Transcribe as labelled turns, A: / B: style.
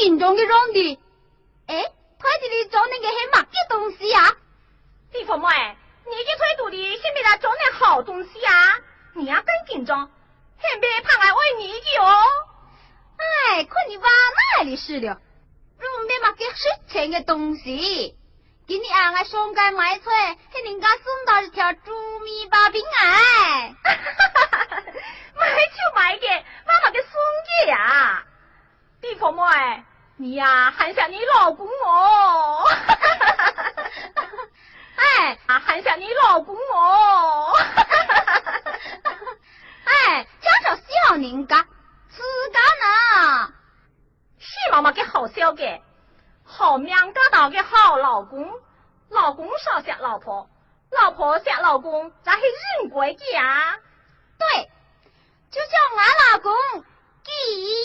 A: 紧张的容的。哎，推这里装那个是乜嘅东西啊？
B: 李婆妹，你这推肚里是为了装点好东西啊？你呀更紧张，先别怕来为你的哦。
A: 哎，看你话哪里是了？用咩乜嘅实钱嘅东西？今年俺上街买菜，ให้人家送到一条猪米八饼哎。
B: 买就买嘅，妈妈给送嘅呀。李婆妹，你呀喊下你老公哦。
A: 哎，
B: 喊下你老公哦。
A: 哎，讲着笑人家，自家呢？
B: 是妈妈给好笑嘅。好命家到嘅好老公，老公少下老婆，老婆下老公，咱是人归家。
A: 对，